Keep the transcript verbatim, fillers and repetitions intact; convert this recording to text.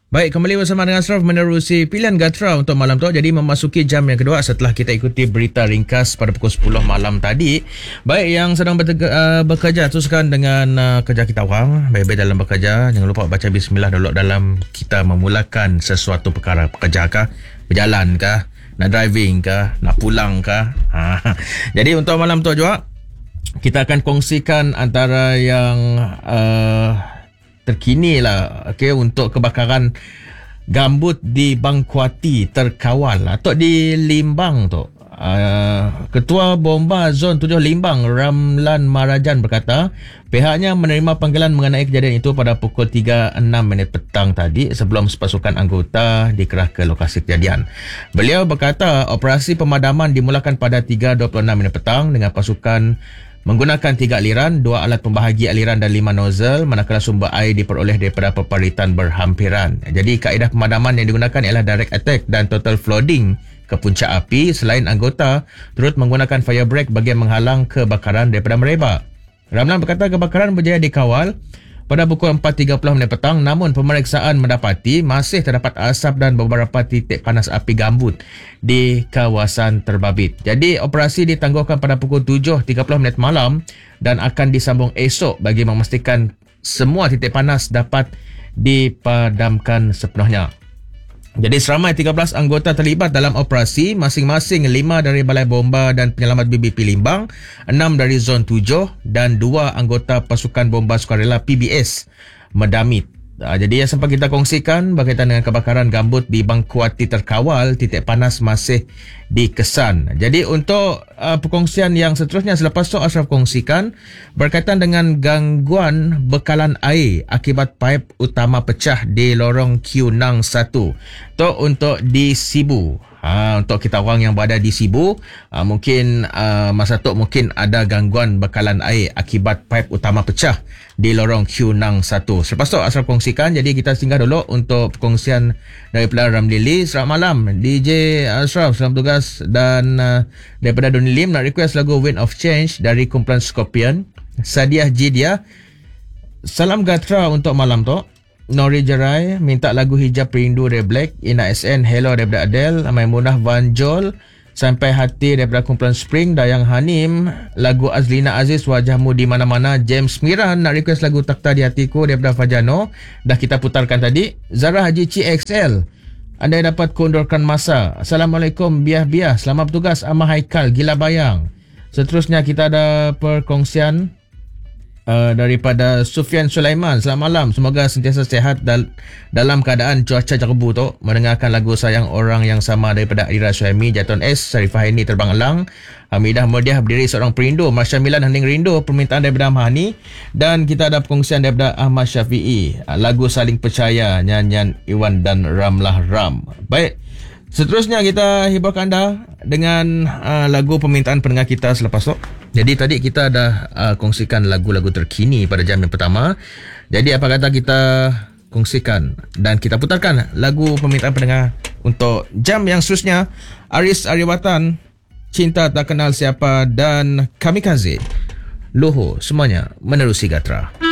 Baik, kembali bersama dengan Ashraf menerusi pilihan Gatra untuk malam tu. Jadi memasuki jam yang kedua setelah kita ikuti berita ringkas pada pukul sepuluh malam tadi. Baik, yang sedang bertega, uh, bekerja, teruskan dengan uh, kerja kita orang. Baik-baik dalam bekerja. Jangan lupa baca bismillah dulu dalam kita memulakan sesuatu perkara. Pekerja kah? Berjalan kah? Nak driving kah? Nak pulang kah? Ha. Jadi untuk malam tu juga, kita akan kongsikan antara yang... Uh, terkini lah, okay, untuk kebakaran gambut di Bangkuati terkawal atau di Limbang tu. Uh, Ketua Bomba Zon tujuh Limbang, Ramlan Marajan berkata pihaknya menerima panggilan mengenai kejadian itu pada pukul tiga enam minit petang tadi sebelum sepasukan anggota dikerah ke lokasi kejadian. Beliau berkata operasi pemadaman dimulakan pada tiga dua puluh enam minit petang dengan pasukan menggunakan tiga aliran, dua alat pembahagi aliran dan lima nozzle, manakala sumber air diperoleh daripada peparitan berhampiran. Jadi kaedah pemadaman yang digunakan ialah direct attack dan total flooding ke puncak api. Selain anggota turut menggunakan fire break bagi menghalang kebakaran daripada merebak. Ramlan berkata kebakaran berjaya dikawal pada pukul empat tiga puluh minit petang, namun pemeriksaan mendapati masih terdapat asap dan beberapa titik panas api gambut di kawasan terbabit. Jadi operasi ditangguhkan pada pukul tujuh tiga puluh minit malam dan akan disambung esok bagi memastikan semua titik panas dapat dipadamkan sepenuhnya. Jadi seramai tiga belas anggota terlibat dalam operasi, masing-masing lima dari Balai Bomba dan Penyelamat B B P Limbang, enam dari Zon tujuh dan dua anggota Pasukan Bomba Sukarela P B S Medamit. Uh, jadi yang sempat kita kongsikan berkaitan dengan kebakaran gambut di Bangkuati terkawal, titik panas masih dikesan. Jadi untuk uh, perkongsian yang seterusnya selepas tu Ashraf kongsikan berkaitan dengan gangguan bekalan air akibat paip utama pecah di lorong Q Nang satu. Tu untuk di Sibu. Ha, untuk kita orang yang berada di Sibu, uh, mungkin uh, masa tu mungkin ada gangguan bekalan air akibat paip utama pecah di lorong Q Nang satu. Selepas tu Ashraf kongsikan, jadi kita singgah dulu untuk perkongsian daripada Ramlili. Selamat malam D J Ashraf, selamat tugas. Dan uh, daripada Doni Lim nak request lagu Wind of Change dari kumpulan Scorpion. Sadiah Jidia, salam Gatra untuk malam tu. Nori Jerai minta lagu Hijab Rindu dari Black. Ina S N Hello daripada Adele. Maimunah Van Jol Sampai Hati daripada kumpulan Spring. Dayang Hanim lagu Azlina Aziz Wajahmu di Mana-Mana. James Miran nak request lagu Takhta di Hatiku daripada Fajano, dah kita putarkan tadi. Zara Haji C X L, anda dapat kundurkan masa. Assalamualaikum biah-biah, selamat bertugas Amah Haikal Gila Bayang. Seterusnya kita ada perkongsian Uh, daripada Sufian Sulaiman. Selamat malam, semoga sentiasa sihat dal- dalam keadaan cuaca cerbu tu. Mendengarkan lagu Sayang Orang Yang Sama daripada Ira Suhaimi. Jatun S, Sarifah Haini Terbang Elang, Hamidah Murdiah Berdiri Seorang Perindu, Masya Milan Hening Rindu, permintaan daripada Ahmad. Dan kita ada perkongsian daripada Ahmad Syafi'i, uh, lagu Saling Percaya, nyanyian Iwan dan Ramlah Ram. Baik, seterusnya kita hiburkan anda dengan uh, lagu permintaan pendengar kita selepas tu. Jadi tadi kita dah uh, kongsikan lagu-lagu terkini pada jam yang pertama. Jadi apa kata kita kongsikan dan kita putarkan lagu permintaan pendengar untuk jam yang seterusnya. Aris Ariwatan, Cinta Tak Kenal Siapa dan Kamikaze, Loho, semuanya menerusi Gatra.